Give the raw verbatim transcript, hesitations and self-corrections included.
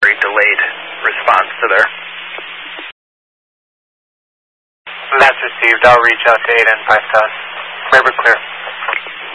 very delayed response to there. That's received. I'll reach out to eight N five thousand. Clear but clear.